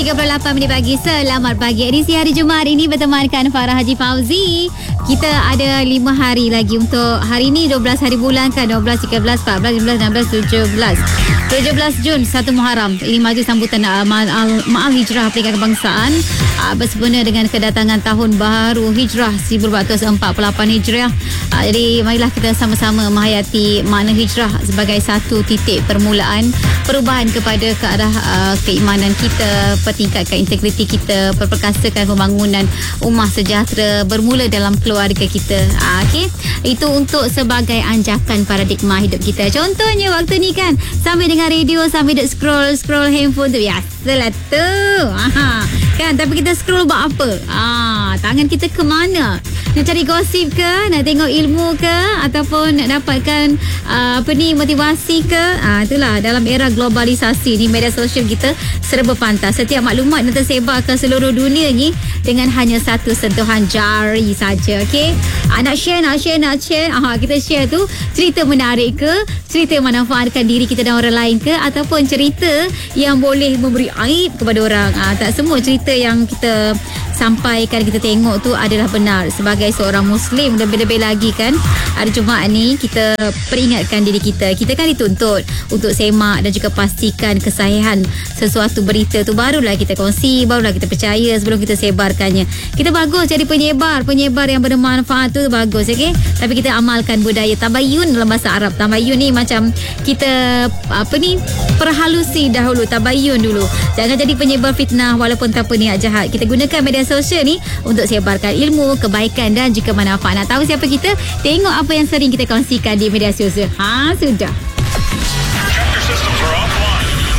7.38 pagi. Selamat pagi. Edisi hari Jumaat ini bertemankan Farah Haji Fauzi. Kita ada 5 hari lagi untuk hari ini. 12 hari bulan kan. 12, 13, 14, 15, 16, 17 Jun 1 Muharram. Ini maju sambutan Ma'al Hijrah Perikatan Kebangsaan bersempena dengan kedatangan tahun baru Hijrah 1448 Hijriah. Jadi marilah kita sama-sama menghayati makna Hijrah sebagai satu titik permulaan perubahan kepada ke arah keimanan kita, pertingkatkan integriti kita, perperkasakan pembangunan ummah sejahtera bermula dalam keluarga kita. Okey, itu untuk sebagai anjakan paradigma hidup kita. Contohnya waktu ni kan, sambil dengar radio, sambil duk scroll handphone tu, biasalah tu. Kan, tapi kita scroll buat apa? Tangan kita ke mana? Nak cari gosip ke? Nak tengok ilmu ke? Ataupun nak dapatkan motivasi ke? Itulah, dalam era globalisasi ni, media sosial kita serba pantas. Setiap maklumat yang tersebar ke seluruh dunia ni dengan hanya satu sentuhan jari saja. Okey, nak share. Kita share tu cerita menarik ke, cerita yang memanfaatkan diri kita dan orang lain ke, ataupun cerita yang boleh memberi aib kepada orang. Tak semua cerita yang kita sampaikan, kita tengok tu adalah benar. Sebagai seorang Muslim, lebih-lebih lagi kan, hari Jumaat ni kita peringatkan diri kita. Kita kan dituntut untuk semak dan juga pastikan kesahihan sesuatu berita tu, barulah kita kongsi, barulah kita percaya sebelum kita sebarkannya. Kita bagus jadi penyebar yang bermanfaat tu bagus, okey. Tapi kita amalkan budaya tabayun dalam bahasa Arab. Tabayun ni macam kita perhalusi dahulu, tabayun dulu. Jangan jadi penyebar fitnah walaupun tanpa niat jahat. Kita gunakan media sosial ni untuk sebarkan ilmu, kebaikan dan juga manfaat. Nak tahu siapa kita? Tengok apa yang sering kita kongsikan di media sosial. Sudah.